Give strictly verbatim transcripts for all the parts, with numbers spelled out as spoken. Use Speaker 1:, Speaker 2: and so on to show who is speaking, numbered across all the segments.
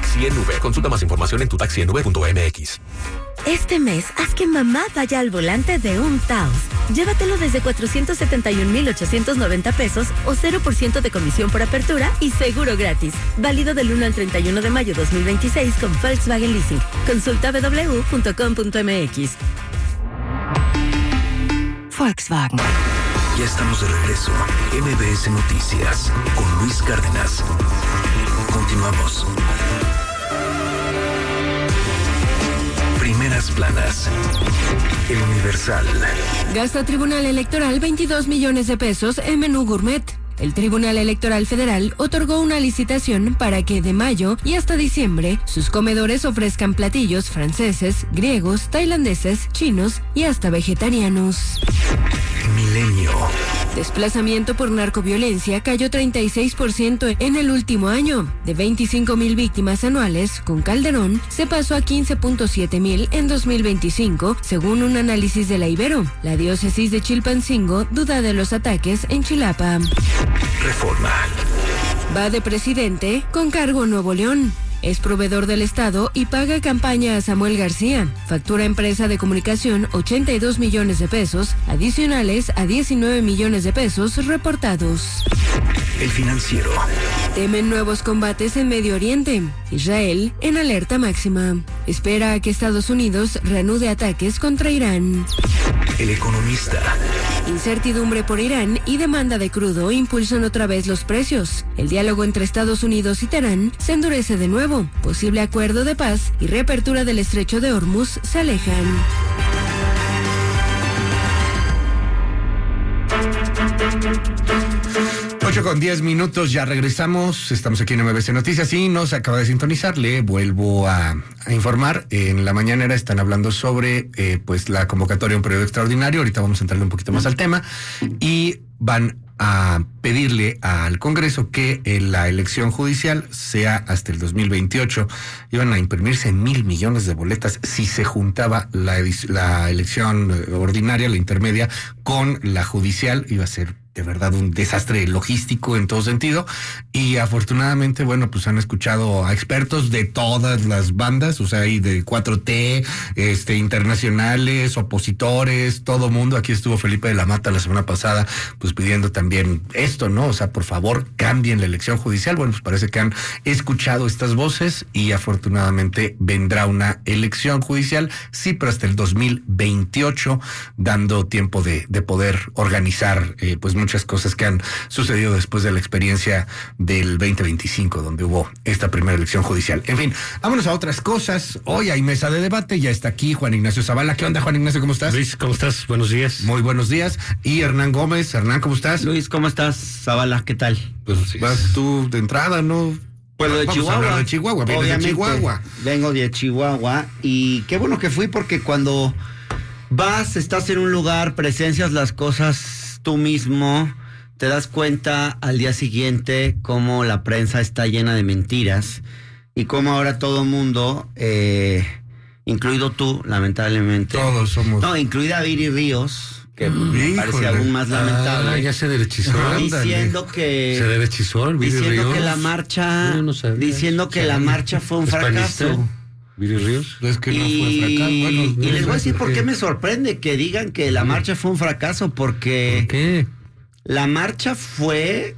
Speaker 1: Taxi en Nube. Consulta más información en tu taxi en nube punto m x.
Speaker 2: Este mes, haz que mamá vaya al volante de un Taos. Llévatelo desde cuatrocientos setenta y un mil ochocientos noventa pesos o cero por ciento de comisión por apertura y seguro gratis. Válido del uno al treinta y uno de mayo dos mil veintiséis con Volkswagen Leasing. Consulta w w w punto com punto m x.
Speaker 3: Volkswagen.
Speaker 4: Ya estamos de regreso. M B S Noticias con Luis Cárdenas. Continuamos. Primeras planas. El Universal.
Speaker 5: Gasta Tribunal Electoral veintidós millones de pesos en menú gourmet. El Tribunal Electoral Federal otorgó una licitación para que de mayo y hasta diciembre sus comedores ofrezcan platillos franceses, griegos, tailandeses, chinos y hasta vegetarianos.
Speaker 4: Milenio.
Speaker 5: Desplazamiento por narcoviolencia cayó treinta y seis por ciento en el último año. De veinticinco mil víctimas anuales, con Calderón se pasó a quince punto siete mil en dos mil veinticinco, según un análisis de la Ibero. La diócesis de Chilpancingo duda de los ataques en Chilapa.
Speaker 4: Reforma.
Speaker 5: Va de presidente con cargo Nuevo León. Es proveedor del Estado y paga campaña a Samuel García. Factura empresa de comunicación ochenta y dos millones de pesos, adicionales a diecinueve millones de pesos reportados.
Speaker 4: El Financiero.
Speaker 5: Temen nuevos combates en Medio Oriente. Israel en alerta máxima. Espera a que Estados Unidos reanude ataques contra Irán.
Speaker 4: El Economista.
Speaker 5: Incertidumbre por Irán y demanda de crudo impulsan otra vez los precios. El diálogo entre Estados Unidos y Teherán se endurece de nuevo. Posible acuerdo de paz y reapertura del estrecho de Hormuz se alejan.
Speaker 6: ocho con diez minutos, ya regresamos. Estamos aquí en M B S Noticias y nos acaba de sintonizar. Le vuelvo a, a informar. En la mañanera están hablando sobre eh, pues la convocatoria a un periodo extraordinario. Ahorita vamos a entrarle un poquito más al tema. Y van a pedirle al Congreso que eh, la elección judicial sea hasta el dos mil veintiocho. Iban a imprimirse mil millones de boletas si se juntaba la, la elección ordinaria, la intermedia, con la judicial. Iba a ser de verdad un desastre logístico en todo sentido, y afortunadamente, bueno, pues han escuchado a expertos de todas las bandas, o sea, hay de cuatro T, este, internacionales, opositores, todo mundo. Aquí estuvo Felipe de la Mata la semana pasada, pues pidiendo también esto, ¿no? O sea, por favor, cambien la elección judicial. Bueno, pues parece que han escuchado estas voces y afortunadamente vendrá una elección judicial, sí, pero hasta el dos mil veintiocho, dando tiempo de, de poder organizar, eh, pues muchas cosas que han sucedido después de la experiencia del veinte veinticinco, donde hubo esta primera elección judicial. En fin, vámonos a otras cosas. Hoy hay mesa de debate, ya está aquí Juan Ignacio Zavala. ¿Qué onda, Juan Ignacio? ¿Cómo estás?
Speaker 7: Luis, ¿cómo estás? Buenos días.
Speaker 6: Muy buenos días. Y Hernán Gómez. Hernán, ¿cómo estás?
Speaker 8: Luis, ¿cómo estás? Zavala, ¿qué tal?
Speaker 6: Pues vas tú de entrada, ¿no?
Speaker 8: Pues de
Speaker 6: Vamos
Speaker 8: Chihuahua.
Speaker 6: a hablar de Chihuahua, vienes de Chihuahua.
Speaker 8: Vengo de Chihuahua y qué bueno que fui, porque cuando vas, estás en un lugar, presencias las cosas tú mismo, te das cuenta al día siguiente cómo la prensa está llena de mentiras y cómo ahora todo mundo, eh, incluido tú, lamentablemente.
Speaker 6: Todos somos.
Speaker 8: No, incluida Viri Ríos, que me
Speaker 6: Híjole.
Speaker 8: parece aún más lamentable.
Speaker 7: Ah, ya se derechizó.
Speaker 8: Diciendo que...
Speaker 7: Se derechizó el Viri
Speaker 8: Diciendo
Speaker 7: Ríos.
Speaker 8: que la marcha...
Speaker 7: No, no sabía.
Speaker 8: diciendo que la marcha fue un
Speaker 7: ¿Es
Speaker 8: fracaso.
Speaker 7: panista? ¿Viri Ríos?
Speaker 6: Es que no
Speaker 8: y,
Speaker 6: fue fracaso. Bueno,
Speaker 8: y les voy a decir
Speaker 6: ¿por
Speaker 8: por qué me sorprende que digan que la marcha fue un fracaso, porque
Speaker 7: ¿Por qué?
Speaker 8: la marcha fue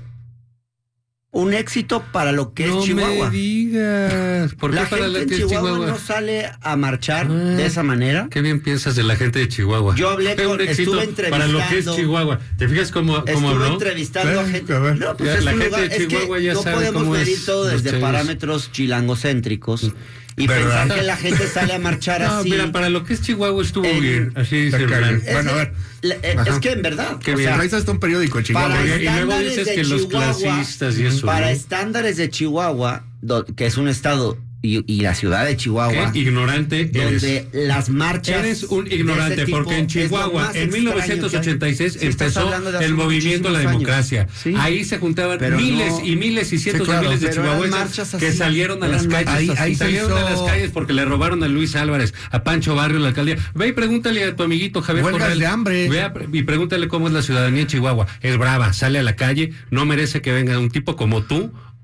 Speaker 8: un éxito para lo que
Speaker 7: no
Speaker 8: es Chihuahua.
Speaker 7: me digas. ¿Por qué
Speaker 8: La
Speaker 7: para
Speaker 8: gente
Speaker 7: la
Speaker 8: en
Speaker 7: que es
Speaker 8: Chihuahua,
Speaker 7: Chihuahua
Speaker 8: no sale a marchar
Speaker 7: Ah,
Speaker 8: de esa manera.
Speaker 7: Qué bien piensas de la gente de Chihuahua.
Speaker 8: Yo hablé
Speaker 7: Fue
Speaker 8: con-
Speaker 7: un éxito
Speaker 8: estuve
Speaker 7: para lo que es
Speaker 8: entrevistando-
Speaker 7: Chihuahua. ¿Te fijas cómo, cómo
Speaker 8: Estuve
Speaker 7: habló?
Speaker 8: entrevistando a
Speaker 6: Eh,
Speaker 8: gente.
Speaker 6: a ver.
Speaker 8: No, pues
Speaker 7: Ya,
Speaker 8: es
Speaker 7: la
Speaker 8: un
Speaker 7: gente
Speaker 8: lugar,
Speaker 7: de
Speaker 8: es
Speaker 7: Chihuahua
Speaker 8: que
Speaker 7: ya
Speaker 8: no
Speaker 7: sabe
Speaker 8: podemos
Speaker 7: cómo
Speaker 8: medir
Speaker 7: es
Speaker 8: todo
Speaker 7: los
Speaker 8: desde
Speaker 7: chavos.
Speaker 8: parámetros chilangocéntricos y
Speaker 6: ¿Verdad?
Speaker 8: pensar que la gente sale a marchar
Speaker 7: No,
Speaker 8: así.
Speaker 7: mira, para lo que es Chihuahua estuvo
Speaker 8: En-
Speaker 7: bien. Así dice
Speaker 6: Está
Speaker 7: Hernán.
Speaker 6: cañón. Bueno, a ver.
Speaker 8: La- eh,
Speaker 6: Ajá.
Speaker 8: es que en verdad,
Speaker 7: Qué
Speaker 8: o
Speaker 7: bien.
Speaker 8: sea,
Speaker 6: Traes hasta un periódico de Chihuahua.
Speaker 8: para
Speaker 7: Y- y luego
Speaker 8: estándares
Speaker 7: dices
Speaker 8: de
Speaker 7: que los
Speaker 8: Chihuahua,
Speaker 7: clasistas y eso,
Speaker 8: para
Speaker 7: ¿no?
Speaker 8: estándares de Chihuahua, do- que es un estado y, y la ciudad de Chihuahua,
Speaker 7: Qué ignorante eres.
Speaker 8: donde las marchas
Speaker 7: Eres un
Speaker 8: de
Speaker 7: ignorante,
Speaker 8: ese tipo
Speaker 7: porque en
Speaker 8: es lo
Speaker 7: Chihuahua,
Speaker 8: más
Speaker 7: en mil novecientos ochenta y seis,
Speaker 8: extraño que hay. Sí, estás
Speaker 7: empezó
Speaker 8: hablando de hace
Speaker 7: el movimiento a la
Speaker 8: muchísimos
Speaker 7: democracia.
Speaker 8: años. Sí.
Speaker 7: Ahí se juntaban
Speaker 8: Pero
Speaker 7: miles
Speaker 8: no-
Speaker 7: y miles y cientos
Speaker 6: Sí, claro,
Speaker 7: de miles de
Speaker 8: pero eran
Speaker 7: chihuahuenses
Speaker 8: marchas
Speaker 7: que
Speaker 8: así,
Speaker 7: salieron a
Speaker 8: eran
Speaker 7: las calles.
Speaker 6: marchas así.
Speaker 7: salieron
Speaker 6: Ahí se
Speaker 7: a las
Speaker 6: hizo-
Speaker 7: calles porque le robaron a Luis Álvarez, a Pancho Barrio, la alcaldía. Ve y pregúntale a tu amiguito Javier
Speaker 6: Huelgas
Speaker 7: Corral.
Speaker 6: de hambre.
Speaker 7: Ve a- y pregúntale cómo es la ciudadanía en Chihuahua. Es brava, sale a la calle, no merece que venga un tipo como tú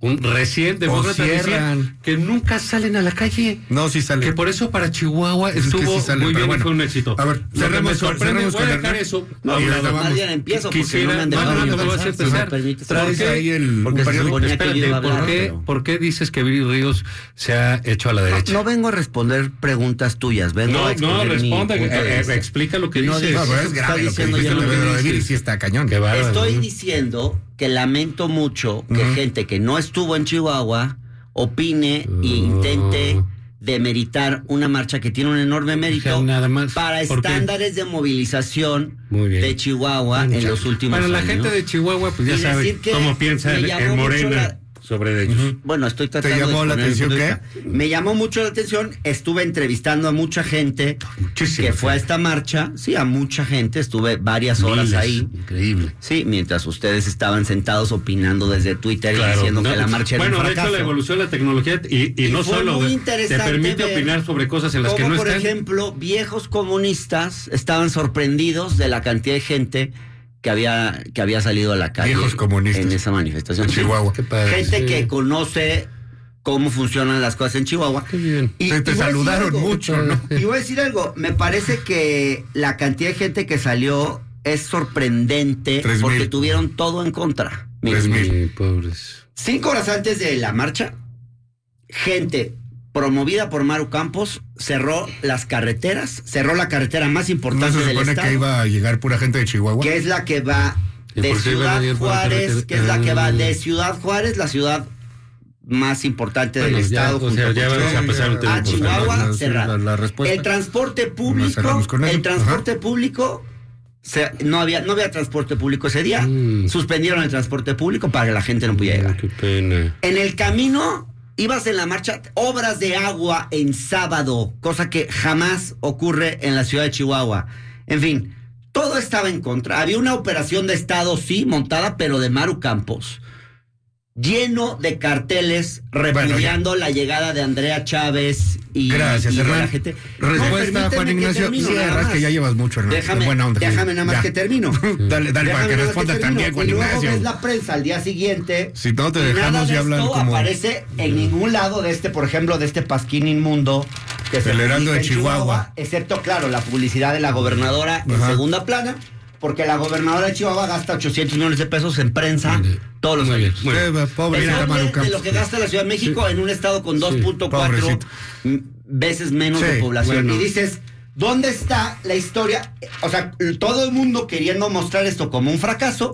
Speaker 7: un recién demócrata decía que nunca salen a la calle.
Speaker 6: No, sí salen.
Speaker 7: Que por eso para Chihuahua
Speaker 6: es
Speaker 7: estuvo
Speaker 6: sí salen,
Speaker 7: muy bien,
Speaker 6: bueno,
Speaker 7: y fue un éxito.
Speaker 6: A ver, cerremos, cerremos
Speaker 7: voy a dejar
Speaker 6: con
Speaker 7: eso.
Speaker 8: No,
Speaker 7: y
Speaker 8: pero
Speaker 7: vamos.
Speaker 8: más bien empiezo porque
Speaker 7: Quisiera,
Speaker 8: no me han dejado
Speaker 7: no, no,
Speaker 8: ni
Speaker 7: no, vas a
Speaker 8: empezar,
Speaker 7: empezar.
Speaker 8: si me permites.
Speaker 6: Traes
Speaker 8: ¿Por qué?
Speaker 6: ahí el
Speaker 8: Porque se
Speaker 6: periódico.
Speaker 8: suponía que yo
Speaker 7: Espérate,
Speaker 8: iba a hablar,
Speaker 7: ¿por, qué,
Speaker 8: pero-
Speaker 7: ¿por qué dices que Viri Ríos se ha hecho a la derecha?
Speaker 8: No, no vengo a responder preguntas tuyas, vengo
Speaker 7: No,
Speaker 8: a exponer
Speaker 7: no,
Speaker 8: mi
Speaker 7: responda,
Speaker 8: punto de
Speaker 7: eh,
Speaker 8: vista.
Speaker 7: explica lo que
Speaker 8: No,
Speaker 7: dices.
Speaker 6: No, pero es
Speaker 8: Está
Speaker 6: grave lo que
Speaker 8: diciendo
Speaker 6: dijiste
Speaker 8: ya lo
Speaker 6: de
Speaker 8: que
Speaker 6: lo de
Speaker 8: dices.
Speaker 6: Viri, sí está cañón.
Speaker 7: Qué bárbaro,
Speaker 8: Estoy
Speaker 7: ¿no?
Speaker 8: diciendo que lamento mucho que
Speaker 6: Ujú.
Speaker 8: gente que no estuvo en Chihuahua opine e
Speaker 7: Uh.
Speaker 8: intente demeritar una marcha que tiene un enorme mérito
Speaker 7: O sea, nada más,
Speaker 8: para
Speaker 7: ¿por qué?
Speaker 8: estándares de movilización
Speaker 7: Muy bien.
Speaker 8: de Chihuahua
Speaker 7: Bueno,
Speaker 8: en
Speaker 7: ya.
Speaker 8: los últimos
Speaker 7: Para
Speaker 8: años.
Speaker 7: la gente de Chihuahua, pues ya
Speaker 8: Y
Speaker 7: sabe
Speaker 8: decir que
Speaker 7: cómo piensan
Speaker 8: me llamó
Speaker 7: en
Speaker 8: mucho
Speaker 7: Morena
Speaker 8: la-
Speaker 7: sobre ellos.
Speaker 8: Bueno, estoy tratando
Speaker 6: ¿Te llamó
Speaker 8: de
Speaker 6: la
Speaker 8: exponer mi
Speaker 6: atención
Speaker 8: punto de
Speaker 6: qué?
Speaker 8: vista. Me llamó mucho la atención. Estuve entrevistando a mucha gente
Speaker 7: Muchísima
Speaker 8: que fue a
Speaker 7: gente.
Speaker 8: esta marcha. Sí, a mucha gente. Estuve varias horas
Speaker 7: Miles,
Speaker 8: ahí.
Speaker 7: Increíble.
Speaker 8: Sí, mientras ustedes estaban sentados opinando desde Twitter y
Speaker 7: Claro,
Speaker 8: diciendo
Speaker 7: no,
Speaker 8: que la marcha era
Speaker 7: bueno,
Speaker 8: un
Speaker 7: de hecho,
Speaker 8: fracaso.
Speaker 7: la evolución de la tecnología y, y,
Speaker 8: Y
Speaker 7: no
Speaker 8: fue
Speaker 7: solo
Speaker 8: muy
Speaker 7: de- te
Speaker 8: interesante
Speaker 7: permite
Speaker 8: ver
Speaker 7: opinar sobre cosas en las que
Speaker 8: Como
Speaker 7: no
Speaker 8: por
Speaker 7: están.
Speaker 8: ejemplo, viejos comunistas estaban sorprendidos de la cantidad de gente que había que había salido a la calle
Speaker 6: Viejos comunistas.
Speaker 8: en esa manifestación.
Speaker 6: En Chihuahua.
Speaker 7: Qué padre,
Speaker 8: Gente
Speaker 7: sí.
Speaker 8: que conoce cómo funcionan las cosas en Chihuahua.
Speaker 7: Qué bien.
Speaker 8: Y-
Speaker 6: Te-
Speaker 8: y
Speaker 6: te
Speaker 8: voy a decir
Speaker 6: saludaron
Speaker 8: algo.
Speaker 6: mucho, ¿no?
Speaker 8: Y voy a decir algo, me parece que la cantidad de gente que salió es sorprendente
Speaker 6: Tres
Speaker 8: porque
Speaker 6: mil.
Speaker 8: tuvieron todo en contra. Mira,
Speaker 6: Tres mil.
Speaker 7: Ay, pobres.
Speaker 8: Cinco horas antes de la marcha, gente promovida por Maru Campos cerró las carreteras, cerró la carretera más
Speaker 6: ¿No
Speaker 8: importante
Speaker 6: se
Speaker 8: del
Speaker 6: supone
Speaker 8: estado,
Speaker 6: que iba a llegar pura gente de Chihuahua?
Speaker 8: que es la que va
Speaker 7: ¿Y
Speaker 8: de
Speaker 7: por qué iban a
Speaker 8: Ciudad
Speaker 7: ir por la
Speaker 8: Juárez,
Speaker 7: carretera?
Speaker 8: que es la que va
Speaker 7: Ah.
Speaker 8: de Ciudad Juárez, la ciudad más importante
Speaker 7: Bueno,
Speaker 8: del
Speaker 7: ya,
Speaker 8: estado,
Speaker 7: o
Speaker 8: junto
Speaker 7: sea,
Speaker 8: con
Speaker 7: ya vamos a
Speaker 8: Chihuahua.
Speaker 7: pasar un tema
Speaker 8: a
Speaker 7: importante.
Speaker 8: Chihuahua
Speaker 6: La- la-
Speaker 8: cerrado.
Speaker 6: la- la respuesta.
Speaker 8: El transporte
Speaker 6: Nos
Speaker 8: público,
Speaker 6: cerramos con eso.
Speaker 8: el transporte
Speaker 6: Ajá.
Speaker 8: público, se- no había no había transporte público ese día,
Speaker 7: Mm.
Speaker 8: suspendieron el transporte público para que la gente no pudiera llegar.
Speaker 7: Qué pena.
Speaker 8: En el camino ibas en la marcha, obras de agua en sábado, cosa que jamás ocurre en la ciudad de Chihuahua. En fin, todo estaba en contra. Había una operación de Estado, sí, montada, pero de Maru Campos. Lleno de carteles repudiando la llegada de Andrea Chávez y,
Speaker 6: Gracias,
Speaker 8: y de
Speaker 6: Hernán.
Speaker 8: la gente.
Speaker 6: Respuesta,
Speaker 8: No, permíteme
Speaker 6: Juan
Speaker 8: que
Speaker 6: Ignacio.
Speaker 8: termino,
Speaker 6: Sí,
Speaker 8: nada
Speaker 6: es
Speaker 8: más.
Speaker 6: que ya llevas mucho, Hernán.
Speaker 8: Déjame,
Speaker 6: Buena onda,
Speaker 8: déjame nada más
Speaker 6: ya.
Speaker 8: que termino.
Speaker 6: Dale, dale, para
Speaker 8: Déjame
Speaker 6: que
Speaker 8: nada más
Speaker 6: responda
Speaker 8: termino.
Speaker 6: también, Juan
Speaker 8: Y luego
Speaker 6: Ignacio.
Speaker 8: ves la prensa al día siguiente.
Speaker 6: Si no te
Speaker 8: y
Speaker 6: dejamos,
Speaker 8: nada de
Speaker 6: ya hablan
Speaker 8: esto
Speaker 6: como-
Speaker 8: aparece en ningún lado de este, por ejemplo, de este pasquín inmundo que se
Speaker 6: El Heraldo
Speaker 8: publica
Speaker 6: de
Speaker 8: en
Speaker 6: Chihuahua.
Speaker 8: excepto, claro, la publicidad de la gobernadora en
Speaker 6: Ajá.
Speaker 8: segunda plana, porque la gobernadora de Chihuahua gasta ochocientos millones de pesos en prensa
Speaker 7: Muy bien.
Speaker 8: todos los
Speaker 7: Muy bien,
Speaker 8: años.
Speaker 7: muy bien.
Speaker 6: Eh, pobre
Speaker 8: Es
Speaker 6: Maru
Speaker 8: doble de
Speaker 6: Campos.
Speaker 8: lo que gasta la Ciudad de México en un estado con dos punto cuatro
Speaker 6: pobrecito.
Speaker 8: veces menos
Speaker 6: Sí,
Speaker 8: de población.
Speaker 7: bueno.
Speaker 8: Y dices, ¿dónde está la historia? O sea, todo el mundo queriendo mostrar esto como un fracaso,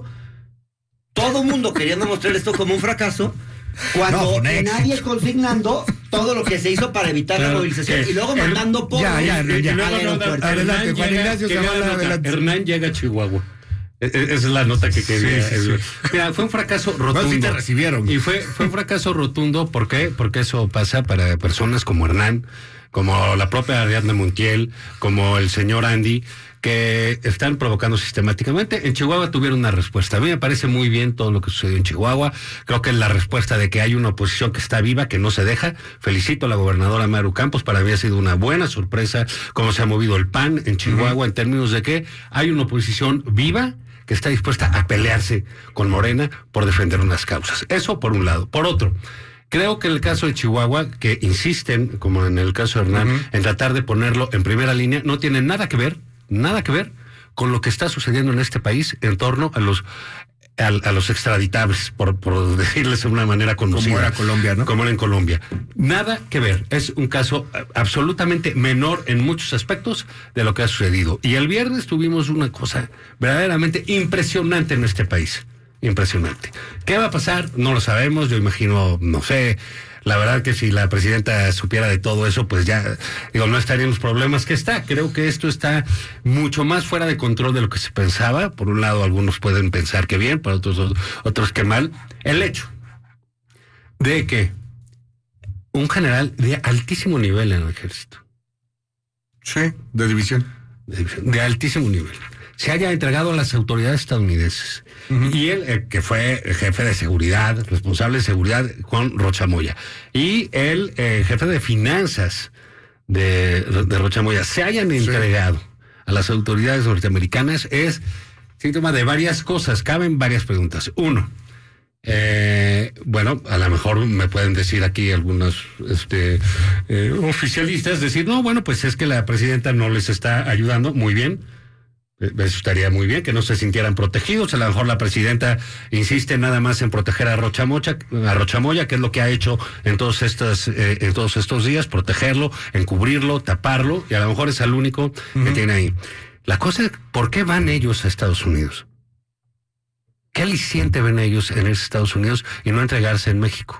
Speaker 8: todo el mundo queriendo mostrar esto como un fracaso, cuando
Speaker 6: No, fue un
Speaker 8: nadie
Speaker 6: éxito.
Speaker 8: consignando todo lo que se hizo para evitar
Speaker 7: Claro,
Speaker 8: la movilización
Speaker 7: que
Speaker 8: y luego
Speaker 7: el-
Speaker 8: mandando pobres
Speaker 6: Ya, ya,
Speaker 8: al
Speaker 6: ya.
Speaker 7: Y luego no,
Speaker 8: aeropuerto.
Speaker 7: Hernán
Speaker 6: Adelante, Juan
Speaker 7: llega-
Speaker 6: Ignacio
Speaker 7: ¿qué
Speaker 6: Zavala,
Speaker 7: gana la nota?
Speaker 6: adelante.
Speaker 7: Hernán llega a Chihuahua. E- e- Esa es la nota que quería.
Speaker 6: Sí, sí, sí.
Speaker 7: Mira, fue un fracaso rotundo.
Speaker 6: No, sí te recibieron.
Speaker 7: Y fue, fue un fracaso rotundo. ¿Por qué? Porque eso pasa para personas como Hernán, como la propia Ariadna Montiel, como el señor Andy, que están provocando sistemáticamente. En Chihuahua tuvieron una respuesta. A mí me parece muy bien todo lo que sucedió en Chihuahua. Creo que es la respuesta de que hay una oposición que está viva, que no se deja. Felicito a la gobernadora Maru Campos. Para mí ha sido una buena sorpresa cómo se ha movido el P A N en Chihuahua en términos de que hay una oposición viva que está dispuesta a pelearse con Morena por defender unas causas. Eso por un lado. Por otro, creo que en el caso de Chihuahua, que insisten, como en el caso de Hernán,
Speaker 6: Ujú.
Speaker 7: en tratar de ponerlo en primera línea, no tiene nada que ver, nada que ver con lo que está sucediendo en este país en torno a los a, a los extraditables, por, por decirles de una manera conocida.
Speaker 6: Como era Colombia, ¿no?
Speaker 7: Como era en Colombia. Nada que ver. Es un caso a- absolutamente menor en muchos aspectos de lo que ha sucedido. Y el viernes tuvimos una cosa verdaderamente impresionante en este país. Impresionante. ¿Qué va a pasar? No lo sabemos. Yo imagino, no sé. La verdad que si la presidenta supiera de todo eso, pues ya, digo, no estaría en los problemas que está. Creo que esto está mucho más fuera de control de lo que se pensaba. Por un lado, algunos pueden pensar que bien, para otros, otros que mal. El hecho de que un general de altísimo nivel en el ejército,
Speaker 6: Sí, de división.
Speaker 7: de, de altísimo nivel, se haya entregado a las autoridades estadounidenses.
Speaker 6: Ujú.
Speaker 7: Y él, eh, que fue jefe de seguridad, responsable de seguridad con Rocha Moya, y el eh, jefe de finanzas de, de Rocha Moya, se hayan entregado a las autoridades norteamericanas, es síntoma de varias cosas. Caben varias preguntas. Uno, Eh, bueno, a lo mejor me pueden decir aquí algunos este, eh, oficialistas, decir, no, bueno, pues es que la presidenta no les está ayudando, muy bien. Eso estaría muy bien, que no se sintieran protegidos. A lo mejor la presidenta insiste nada más en proteger a Rochamoya, a Rochamoya, que es lo que ha hecho en todos estos, eh, en todos estos días, protegerlo, encubrirlo, taparlo, y a lo mejor es el único uh-huh. que tiene ahí. La cosa es, ¿por qué van ellos a Estados Unidos? ¿Qué aliciente ven ellos en Estados Unidos y no entregarse en México?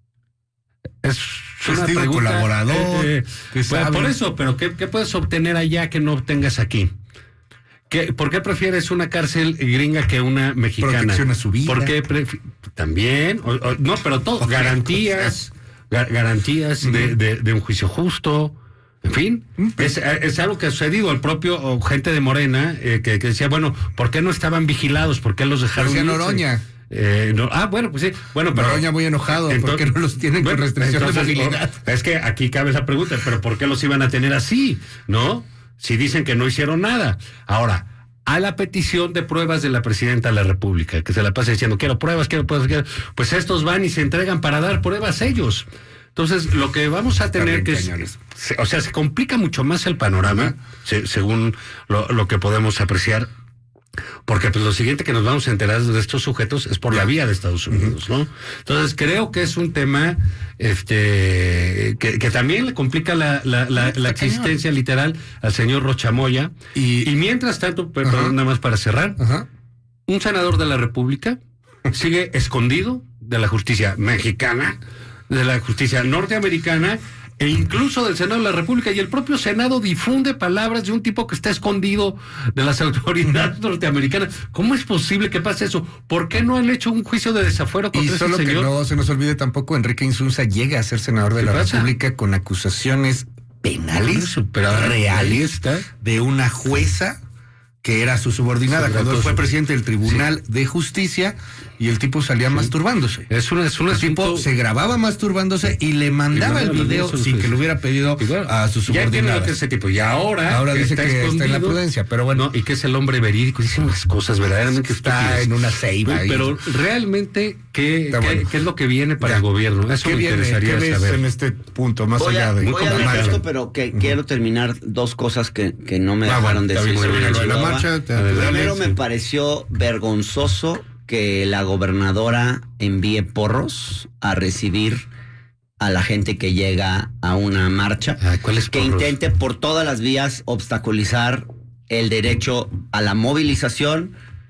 Speaker 7: Es una pregunta,
Speaker 6: colaborador.
Speaker 7: Eh, eh, pues, por eso, pero ¿qué, ¿qué puedes obtener allá que no obtengas aquí? ¿Qué, ¿Por qué prefieres una cárcel gringa que una mexicana?
Speaker 6: Protección a su vida.
Speaker 7: ¿Por qué prefi- También, o, o, no, pero todo, okay. garantías, ga- garantías uh-huh. de, de, de un juicio justo, en fin, uh-huh. es, es algo que ha sucedido. El propio gente de Morena eh, que, que decía, bueno, ¿por qué no estaban vigilados? ¿Por qué los dejaron
Speaker 6: irse? Noroña.
Speaker 7: Eh, no, ah, bueno, pues sí. Bueno, pero
Speaker 6: Noroña muy enojado, entonces, ¿por qué no los tienen bueno, con restricción entonces, de movilidad?
Speaker 7: Es que aquí cabe esa pregunta, pero ¿por qué los iban a tener así? ¿No? Si dicen que no hicieron nada. Ahora, a la petición de pruebas de la presidenta de la República, que se la pasa diciendo, quiero pruebas, quiero pruebas, quiero... pues estos van y se entregan para dar pruebas ellos. Entonces, lo que vamos a tener que es, se, o sea, se complica mucho más el panorama, se, según lo, lo que podemos apreciar, porque pues lo siguiente que nos vamos a enterar de estos sujetos es por la vía de Estados Unidos, ¿no? Entonces creo que es un tema este que, que también le complica la, la, la, la existencia literal al señor Rochamoya. Y, y mientras tanto, perdón, nada más para cerrar, ajá. un senador de la República sigue escondido de la justicia mexicana, de la justicia norteamericana, e incluso del Senado de la República, y el propio Senado difunde palabras de un tipo que está escondido de las autoridades norteamericanas. ¿Cómo es posible que pase eso? ¿Por qué no han hecho un juicio de desafuero contra ese señor? Y solo que
Speaker 6: no se nos olvide tampoco, Enrique Insunza llega a ser senador de la pasa? República con acusaciones penales reales de una jueza que era su subordinada cuando él fue presidente del Tribunal sí. de Justicia, y el tipo salía sí. masturbándose.
Speaker 7: Es una, es un
Speaker 6: el
Speaker 7: asunto...
Speaker 6: tipo se grababa masturbándose y le mandaba y el video sin juez. que le hubiera pedido bueno, a su subordinada.
Speaker 7: Ya entiendo que ese tipo, y ahora,
Speaker 6: ahora
Speaker 7: que
Speaker 6: dice
Speaker 7: está
Speaker 6: que está en la prudencia, pero bueno.
Speaker 7: No, y que es el hombre verídico, dice unas cosas verdaderamente
Speaker 6: está estúpidas. En una ceiba.
Speaker 7: Pero, pero realmente, ¿qué, qué, bueno. ¿qué es lo que viene para ya. el gobierno? Eso me viene, interesaría
Speaker 6: ¿qué
Speaker 7: saber.
Speaker 6: en este punto, más
Speaker 8: voy
Speaker 6: allá
Speaker 8: a,
Speaker 6: de...
Speaker 8: Voy a hablar esto, pero que uh-huh. quiero terminar dos cosas que, que no me ah, dejaron bueno, decir sobre
Speaker 6: lo de la marcha.
Speaker 8: Primero me pareció vergonzoso que la gobernadora envíe porros a recibir a la gente que llega a una marcha,
Speaker 7: ah, ¿cuál es
Speaker 8: que
Speaker 7: porros?
Speaker 8: Intente por todas las vías obstaculizar el derecho a la movilización,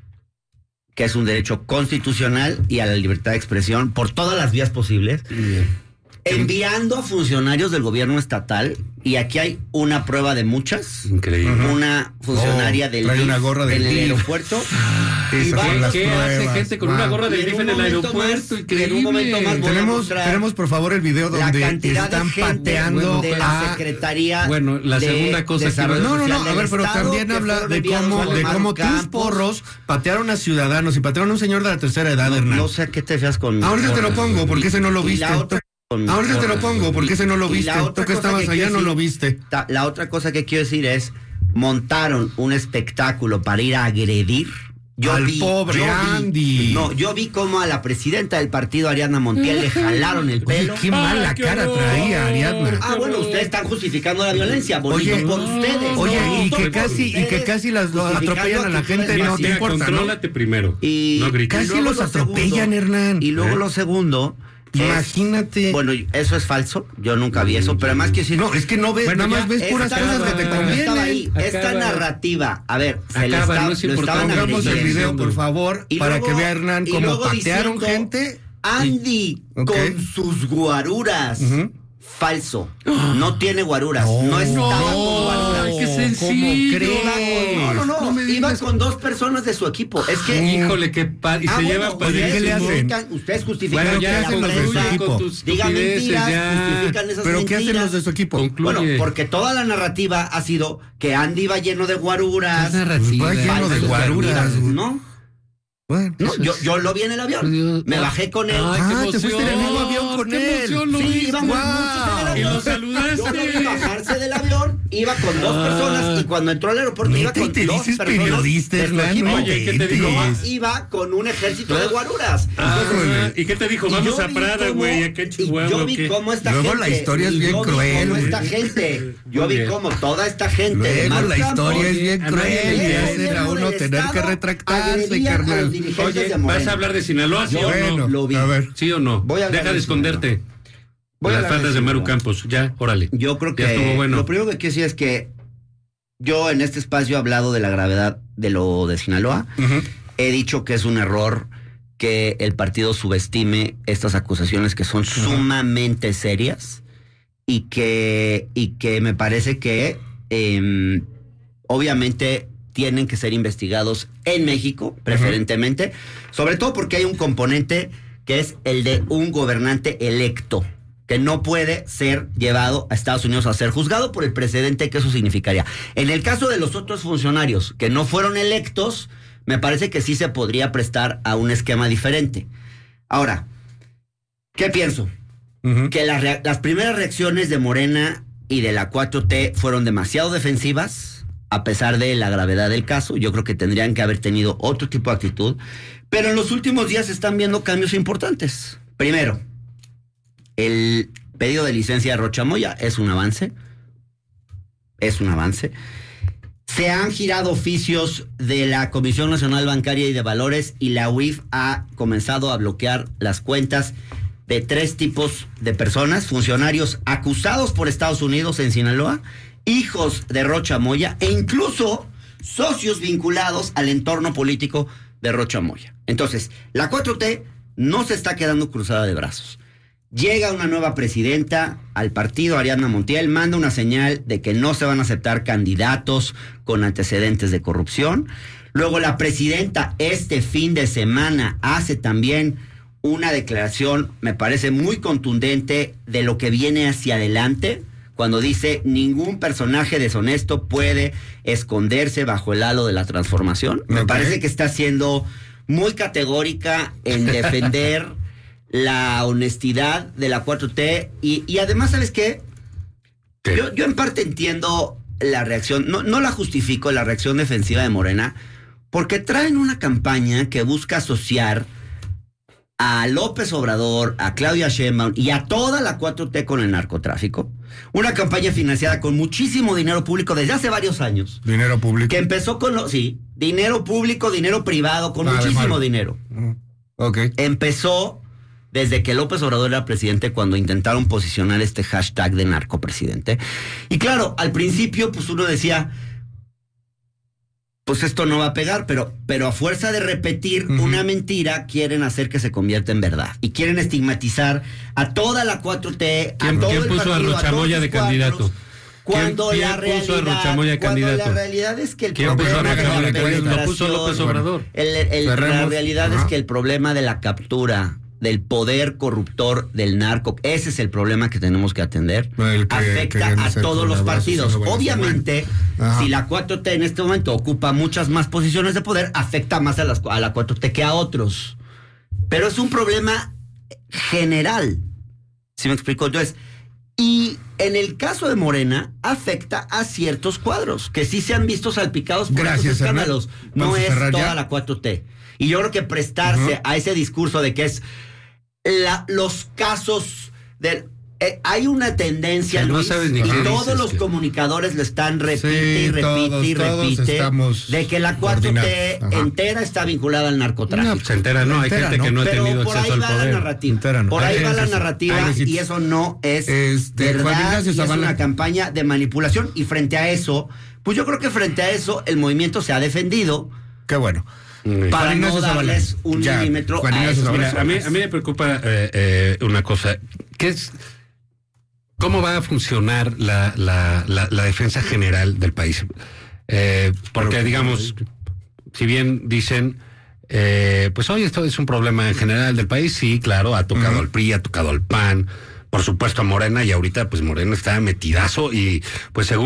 Speaker 8: que es un derecho constitucional, y a la libertad de expresión, por todas las vías posibles, bien. enviando a funcionarios del gobierno estatal, y aquí hay una prueba de muchas.
Speaker 7: Increíble.
Speaker 8: Una funcionaria
Speaker 6: oh,
Speaker 8: del
Speaker 6: trae una gorra del
Speaker 8: en el
Speaker 6: D I F.
Speaker 8: aeropuerto.
Speaker 7: ¿Y va, ¿Qué hace gente con wow. una gorra del D I F en el aeropuerto?
Speaker 8: Más, en un momento más voy
Speaker 6: tenemos,
Speaker 8: a
Speaker 6: tenemos por favor el video donde están pateando
Speaker 8: de la
Speaker 6: a...
Speaker 8: Secretaría
Speaker 7: Bueno, la segunda cosa
Speaker 8: que...
Speaker 6: No, no, no, a ver, pero también habla de cómo, de cómo tus porros patearon a ciudadanos y patearon a un señor de la tercera edad,
Speaker 8: no,
Speaker 6: Hernán.
Speaker 8: No sé a qué te fías con...
Speaker 6: Ahorita te lo pongo, porque ese no lo viste. Ahorita te lo pongo, porque ese no lo viste. Tú que estabas allá no lo viste.
Speaker 8: La otra cosa que quiero decir es, montaron un espectáculo para ir a agredir. Yo
Speaker 6: Al
Speaker 8: vi,
Speaker 6: pobre
Speaker 8: yo
Speaker 6: Andy.
Speaker 8: Vi, no, yo vi cómo a la presidenta del partido, Ariadna Montiel, le jalaron el pelo.
Speaker 6: Oye, qué mala
Speaker 7: Ay,
Speaker 6: cara
Speaker 7: qué
Speaker 6: traía Ariadna.
Speaker 8: Ah, bueno, ustedes están justificando la violencia, bonito oye, por ustedes.
Speaker 6: Oye,
Speaker 8: no,
Speaker 6: y que casi, y que casi las atropellan a la gente, no te importa,
Speaker 7: contrólate
Speaker 6: ¿no?
Speaker 7: primero.
Speaker 8: Y
Speaker 7: no
Speaker 6: casi los atropellan, Hernán.
Speaker 8: Y luego ¿Eh? lo segundo.
Speaker 6: Imagínate.
Speaker 8: Es, bueno, eso es falso. Yo nunca vi eso, pero además quiero decir.
Speaker 6: No, es que no ves, bueno, nada más ves puras cosas que te convienen.
Speaker 8: Esta narrativa, a ver, se
Speaker 7: acaba,
Speaker 8: le está,
Speaker 7: no es
Speaker 8: lo estaban
Speaker 6: Pongamos el video, por favor,
Speaker 8: y
Speaker 6: para
Speaker 8: luego,
Speaker 6: que vea Hernán cómo patearon diciendo, gente.
Speaker 8: Andy, y, okay. con sus guaruras. Uh-huh. Falso. No tiene guaruras. No, no estaba no, con guaruras.
Speaker 7: Ay, qué sencillo.
Speaker 8: No, no, no. no iba con dos personas de su equipo. Es que.
Speaker 7: Híjole, qué padre. Y
Speaker 8: ah,
Speaker 7: se
Speaker 8: bueno,
Speaker 7: llevan padrísimo.
Speaker 6: ¿Qué le hacen?
Speaker 8: Ustedes justifican
Speaker 6: bueno,
Speaker 8: que
Speaker 6: ya
Speaker 8: la
Speaker 6: hacen los de su equipo.
Speaker 8: Digan mentiras,
Speaker 7: ya.
Speaker 8: justifican esas
Speaker 6: ¿Pero
Speaker 8: mentiras.
Speaker 6: qué hacen los de su equipo?
Speaker 7: Concluye.
Speaker 8: Bueno, porque toda la narrativa ha sido que Andy iba lleno de guaruras.
Speaker 6: Va lleno de guaruras,
Speaker 8: ¿no?
Speaker 6: Bueno,
Speaker 8: no, yo, yo lo vi en el avión. Dios, me bajé con él.
Speaker 6: Ay, ah, te fuiste en el mismo avión con él.
Speaker 8: Emoción, sí, íbamos muchos en el avión.
Speaker 7: Y lo saludaste.
Speaker 8: Yo lo vi bajarse del avión iba con dos personas y cuando entró al aeropuerto iba con
Speaker 6: te
Speaker 8: dos
Speaker 6: dices
Speaker 8: personas
Speaker 6: periodista,
Speaker 8: de su
Speaker 6: Hernán,
Speaker 8: equipo.
Speaker 7: Oye, ¿qué te digo?
Speaker 8: No, iba con un ejército de guaruras.
Speaker 7: Ah,
Speaker 8: Entonces,
Speaker 7: ¿y qué te dijo?
Speaker 8: y
Speaker 7: Vamos
Speaker 8: yo
Speaker 7: a
Speaker 8: vi
Speaker 7: Prada,
Speaker 8: cómo-
Speaker 7: güey, acá en
Speaker 8: y
Speaker 7: Chihuahua.
Speaker 8: Yo
Speaker 7: ¿o
Speaker 8: vi
Speaker 7: qué?
Speaker 8: cómo esta
Speaker 6: Luego
Speaker 8: gente.
Speaker 6: la historia es
Speaker 8: y
Speaker 6: bien
Speaker 8: yo vi
Speaker 6: cruel,
Speaker 8: cómo esta
Speaker 6: güey.
Speaker 8: gente. Yo
Speaker 7: Muy
Speaker 8: vi
Speaker 7: bien.
Speaker 8: cómo toda esta gente. de
Speaker 6: Luego
Speaker 8: Maru
Speaker 6: la historia
Speaker 8: Campos,
Speaker 6: es bien
Speaker 7: a nadie
Speaker 6: cruel
Speaker 7: le
Speaker 6: y
Speaker 7: dio
Speaker 6: hacen a uno
Speaker 8: del
Speaker 6: tener que
Speaker 8: Estado
Speaker 6: retractarse,
Speaker 8: agredían a los
Speaker 6: carnal.
Speaker 8: dirigentes
Speaker 7: Oye,
Speaker 8: de
Speaker 7: ¿vas
Speaker 8: Morena.
Speaker 7: a hablar de Sinaloa, sí o
Speaker 6: Bueno,
Speaker 7: no?
Speaker 8: Lo vi.
Speaker 6: a ver.
Speaker 7: ¿Sí o no?
Speaker 8: Voy a hablar
Speaker 7: Deja de
Speaker 8: de
Speaker 7: esconderte.
Speaker 8: Voy a
Speaker 7: Las
Speaker 8: hablar de
Speaker 7: faldas de Maru
Speaker 8: Sinaloa.
Speaker 7: Campos. Ya, órale.
Speaker 8: Yo creo que
Speaker 7: Ya estuvo bueno.
Speaker 8: lo primero que quiero decir es que yo en este espacio he hablado de la gravedad de lo de Sinaloa.
Speaker 6: Ujú.
Speaker 8: He dicho que es un error que el partido subestime estas acusaciones que son sumamente serias y que, y que me parece que eh, obviamente tienen que ser investigados en México, preferentemente, sobre todo porque hay un componente que es el de un gobernante electo, que no puede ser llevado a Estados Unidos a ser juzgado por el precedente que eso significaría. En el caso de los otros funcionarios que no fueron electos, me parece que sí se podría prestar a un esquema diferente. Ahora, ¿qué pienso?
Speaker 6: Ujú.
Speaker 8: Que las, rea- las primeras reacciones de Morena y de la cuatro T fueron demasiado defensivas, a pesar de la gravedad del caso. Yo creo que tendrían que haber tenido otro tipo de actitud. Pero en los últimos días se están viendo cambios importantes. Primero, el pedido de licencia de Rocha Moya es un avance. Es un avance. Se han girado oficios de la Comisión Nacional Bancaria y de Valores y la U I F ha comenzado a bloquear las cuentas de tres tipos de personas: funcionarios acusados por Estados Unidos en Sinaloa, hijos de Rocha Moya e incluso socios vinculados al entorno político de Rocha Moya. Entonces, la cuatro T no se está quedando cruzada de brazos. Llega una nueva presidenta al partido, Ariadna Montiel, manda una señal de que no se van a aceptar candidatos con antecedentes de corrupción. Luego la presidenta este fin de semana hace también una declaración, me parece muy contundente, de lo que viene hacia adelante, cuando dice: ningún personaje deshonesto puede esconderse bajo el halo de la transformación. Me
Speaker 6: Ok.
Speaker 8: parece que está siendo muy categórica en defender la honestidad de la cuatro T y, y además, ¿sabes qué?
Speaker 7: ¿Qué?
Speaker 8: Yo, yo en parte entiendo la reacción, no, no la justifico, la reacción defensiva de Morena, porque traen una campaña que busca asociar a López Obrador, a Claudia Sheinbaum y a toda la cuatro T con el narcotráfico. Una campaña financiada con muchísimo dinero público desde hace varios años.
Speaker 6: Dinero público.
Speaker 8: Que empezó con, lo, sí, dinero público, dinero privado, con
Speaker 6: Ah, de
Speaker 8: muchísimo
Speaker 6: malo.
Speaker 8: dinero.
Speaker 6: Ujú. Ok.
Speaker 8: Empezó desde que López Obrador era presidente, cuando intentaron posicionar este hashtag de narcopresidente. Y claro, al principio pues uno decía, pues esto no va a pegar, pero, pero a fuerza de repetir
Speaker 6: Ujú.
Speaker 8: una mentira, quieren hacer que se convierta en verdad. Y quieren estigmatizar a toda la cuatro T, a
Speaker 7: ¿Quién-
Speaker 8: todo
Speaker 7: quién
Speaker 8: el
Speaker 7: puso a
Speaker 8: partido,
Speaker 7: Rocha
Speaker 8: todos
Speaker 7: Moya
Speaker 8: sus
Speaker 7: de
Speaker 8: cuadros,
Speaker 7: candidato?
Speaker 8: Cuando
Speaker 7: ¿Quién-
Speaker 8: la
Speaker 7: quién puso a
Speaker 8: realidad,
Speaker 7: Rocha Moya de
Speaker 8: cuando
Speaker 7: candidato?
Speaker 8: la realidad es que el
Speaker 7: ¿Quién puso a
Speaker 8: problema
Speaker 7: Rocha
Speaker 8: de la
Speaker 7: Moya de candidato? Lo puso
Speaker 8: penetración-
Speaker 7: López Obrador.
Speaker 8: el- el- la
Speaker 6: Cerremos.
Speaker 8: realidad es
Speaker 6: Ajá.
Speaker 8: que el problema de la captura del poder corruptor del narco, ese es el problema que tenemos que atender.
Speaker 6: El que
Speaker 8: Afecta
Speaker 6: querían
Speaker 8: a
Speaker 6: hacer
Speaker 8: todos los
Speaker 6: colaboración,
Speaker 8: partidos.
Speaker 6: no, bueno,
Speaker 8: Obviamente,
Speaker 6: bueno. Ajá.
Speaker 8: si la cuatro T en este momento ocupa muchas más posiciones de poder, afecta más a, las, a la cuatro T que a otros. Pero es un problema general. ¿Sí me explico? Entonces, y en el caso de Morena, afecta a ciertos cuadros que sí se han visto salpicados por
Speaker 6: Gracias,
Speaker 8: estos escándalos.
Speaker 6: Hernán.
Speaker 8: No
Speaker 6: Vamos a
Speaker 8: es
Speaker 6: cerrar
Speaker 8: toda
Speaker 6: ya.
Speaker 8: la cuatro T. Y yo creo que prestarse
Speaker 6: Ujú.
Speaker 8: a ese discurso de que es la, los casos del... eh, hay una tendencia,
Speaker 7: No
Speaker 8: Luis,
Speaker 7: sabes ni
Speaker 8: y
Speaker 7: qué
Speaker 8: todos
Speaker 7: dices,
Speaker 8: los
Speaker 7: que-
Speaker 8: comunicadores lo están repite
Speaker 6: Sí,
Speaker 8: y repite
Speaker 6: todos,
Speaker 8: y
Speaker 6: todos
Speaker 8: repite,
Speaker 6: estamos
Speaker 8: de que la cuatro T
Speaker 6: coordinados. Ajá.
Speaker 8: entera está vinculada al narcotráfico.
Speaker 7: No, pues entera no, hay
Speaker 6: Entera,
Speaker 7: gente que
Speaker 6: ¿no?
Speaker 7: no ha
Speaker 8: Pero
Speaker 7: tenido
Speaker 8: por
Speaker 7: acceso
Speaker 8: ahí
Speaker 7: al
Speaker 8: va la
Speaker 7: poder.
Speaker 8: narrativa.
Speaker 6: Entera no.
Speaker 8: Por ahí
Speaker 6: Hay
Speaker 8: va la
Speaker 6: eso sí.
Speaker 8: narrativa
Speaker 6: Hay
Speaker 8: y eso no es
Speaker 6: Este, Juan
Speaker 8: verdad,
Speaker 6: Ignacio
Speaker 8: y es
Speaker 6: Zavala.
Speaker 8: una campaña de manipulación. Y frente a eso, pues yo creo que frente a eso el movimiento se ha defendido
Speaker 6: Qué bueno.
Speaker 7: Mm.
Speaker 8: para
Speaker 6: Juan
Speaker 8: no
Speaker 6: Ignacio Zavala.
Speaker 8: darles un
Speaker 6: Ya,
Speaker 8: milímetro
Speaker 6: Juan
Speaker 8: a
Speaker 6: Ignacio
Speaker 8: esos
Speaker 6: Zavala.
Speaker 7: Mira, a mí,
Speaker 8: personas.
Speaker 7: a mí me preocupa eh, eh, una cosa, que es cómo va a funcionar la, la, la, la defensa general del país. Eh, porque, digamos, si bien dicen, eh, pues oye, esto es un problema en general del país, sí, claro, ha tocado
Speaker 6: Ujú.
Speaker 7: al P R I, ha tocado al P A N, por supuesto a Morena, y ahorita pues Morena está metidazo y pues según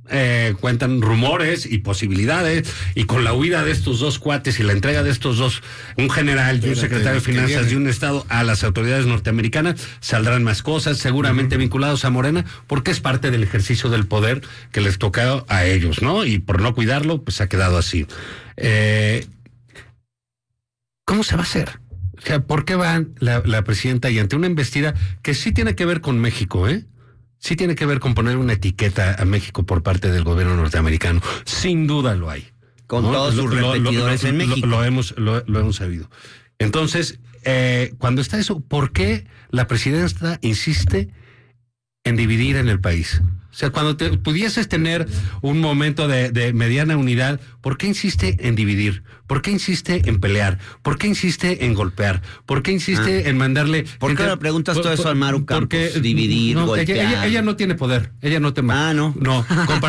Speaker 7: Eh, cuentan rumores y posibilidades, y con la huida de estos dos cuates y la entrega de estos dos, un general y un secretario de finanzas de un estado a las autoridades norteamericanas, saldrán más cosas, seguramente uh-huh. vinculados a Morena, porque es parte del ejercicio del poder que les toca a ellos, ¿no? Y por no cuidarlo, pues ha quedado así. Eh, ¿Cómo se va a hacer? O sea, ¿por qué va la, la presidenta y ante una embestida que sí tiene que ver con México, eh? Sí tiene que ver con poner una etiqueta a México por parte del gobierno norteamericano. Sin duda lo hay.
Speaker 8: Con
Speaker 7: ¿no?
Speaker 8: todos sus
Speaker 7: lo,
Speaker 8: repetidores
Speaker 7: lo, lo,
Speaker 8: en México.
Speaker 7: Lo, lo, hemos, lo, lo hemos sabido. Entonces, eh, cuando está eso, ¿por qué la presidenta insiste en dividir en el país? O sea, cuando te, pudieses tener un momento de, de mediana unidad, ¿por qué insiste en dividir? ¿Por qué insiste en pelear? ¿Por qué insiste en golpear? ¿Por qué insiste ah. en mandarle...
Speaker 8: ¿Por qué le preguntas por, todo eso al Maru Campos? Dividir,
Speaker 7: no,
Speaker 8: golpear.
Speaker 7: Ella, ella, ella no tiene poder. Ella no te...
Speaker 8: Ah, no.
Speaker 7: No.